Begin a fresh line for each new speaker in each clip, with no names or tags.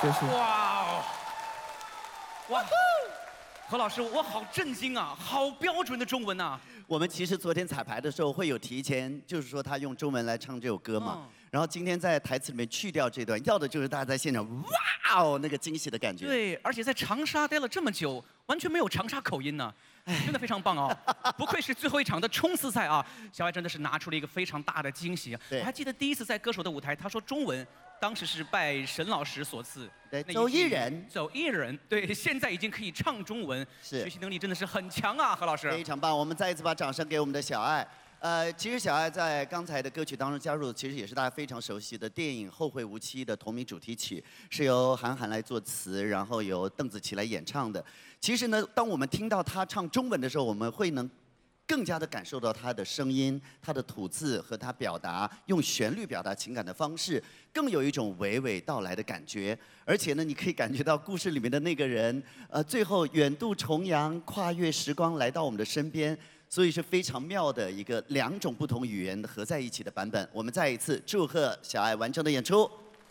谢谢。
哇哦，哇！何老师，我好震惊啊，好标准的中文呐！
我们其实昨天彩排的时候会有提前，就是说他用中文来唱这首歌嘛。然后今天在台词里面去掉这段，要的就是大家在现场哇哦那个惊喜的感觉。
对，而且在长沙待了这么久，完全没有长沙口音呢。真的非常棒哦！不愧是最后一场的冲刺赛啊！小艾真的是拿出了一个非常大的惊喜。我还记得第一次在歌手的舞台，他说中文，当时是拜沈老师所赐。
对，走艺人，
走艺人。对，现在已经可以唱中文，学习能力真的是很强啊，何老师。
非常棒，我们再一次把掌声给我们的小艾。其实小艾在刚才的歌曲当中加入的，其实也是大家非常熟悉的电影《后会无期》的同名主题曲，是由韩寒来作词，然后由邓紫棋来演唱的。其实呢，当我们听到他唱中文的时候，我们会能更加的感受到他的声音、他的吐字和他表达用旋律表达情感的方式，更有一种娓娓道来的感觉。而且呢，你可以感觉到故事里面的那个人，最后远渡重洋，跨越时光来到我们的身边。所以是非常妙的一个两种不同语言合在一起的版本。我们再一次祝贺小艾完成的演出。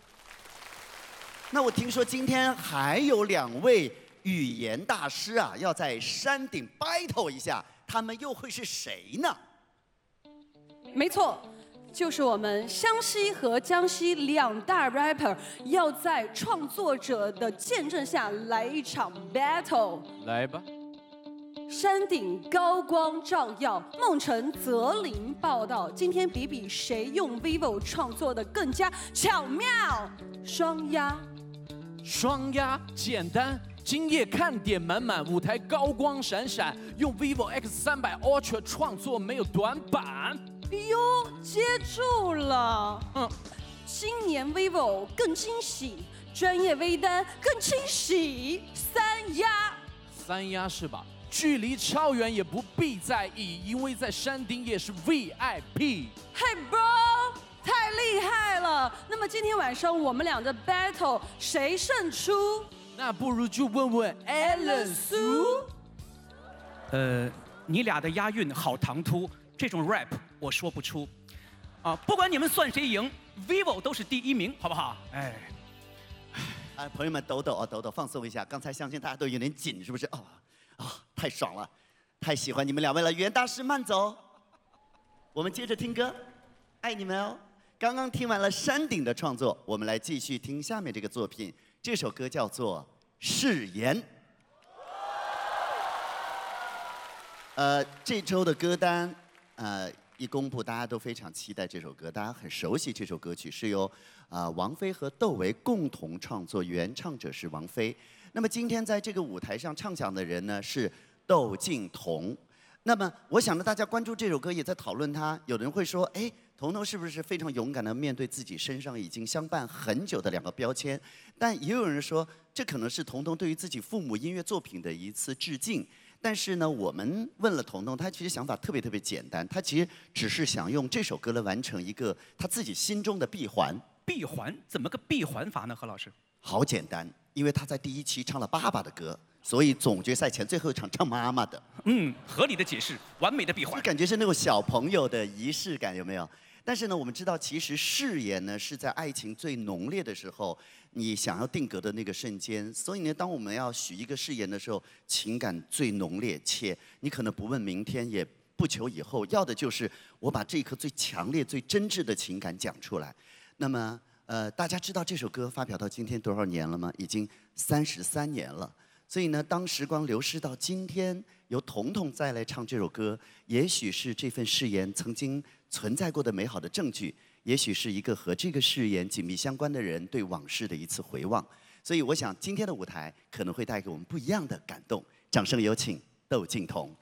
那我听说今天还有2位语言大师啊，要在山顶 battle 一下，他们又会是谁呢？
没错，就是我们湘西和江西2大 rapper 要在创作者的见证下来一场 battle。
来吧。
山顶高光照耀，梦辰泽林报道。今天比比谁用 vivo 创作的更加巧妙。双押，
双押简单，今夜看点满满，舞台高光闪闪，用 vivo X300 Ultra 创作没有短板。
哟，接住了。今年 vivo 更惊喜，专业微单更清洗。3押，
3押是吧？距离超远也不必在意，因为在山顶也是 VIP。
Hey bro， 太厉害了！那么今天晚上我们俩的 battle 谁胜出？
那不如就问问 Alan 苏。
你俩的押韵好唐突，这种 rap 我说不出。啊，不管你们算谁赢 ，vivo 都是第1名，好不好？哎，
朋友们抖抖啊，抖抖，放松一下。刚才相信大家都有点紧，是不是？太爽了，太喜欢你们2位了。语言大师慢走，我们接着听歌，爱你们哦。刚刚听完了山顶的创作，我们来继续听下面这个作品。这首歌叫做《誓言》。这周的歌单，一公布，大家都非常期待这首歌，大家很熟悉这首歌曲，是由王菲和窦唯共同创作，原唱者是王菲。那么今天在这个舞台上唱响的人呢是窦靖童。那么我想呢，大家关注这首歌，也在讨论它。有人会说，哎，童童是不是非常勇敢地面对自己身上已经相伴很久的2个标签？但也有人说，这可能是童童对于自己父母音乐作品的一次致敬。但是呢，我们问了童童，他其实想法特别特别简单，他其实只是想用这首歌来完成一个他自己心中的闭环。
闭环？怎么个闭环法呢？何老师？
好简单，因为他在第1期唱了爸爸的歌，所以总决赛前最后一场唱妈妈的。
合理的解释，完美的闭环。
感觉是那种小朋友的仪式感，有没有？但是呢，我们知道，其实誓言呢是在爱情最浓烈的时候，你想要定格的那个瞬间。所以呢，当我们要许一个誓言的时候，情感最浓烈，且你可能不问明天，也不求以后，要的就是我把这一颗最强烈、最真挚的情感讲出来。那么，大家知道这首歌发表到今天多少年了吗？已经33年了。所以呢，当时光流逝到今天，由童童再来唱这首歌，也许是这份誓言曾经存在过的美好的证据，也许是一个和这个誓言紧密相关的人对往事的一次回望。所以我想今天的舞台可能会带给我们不一样的感动。掌声有请窦靖童。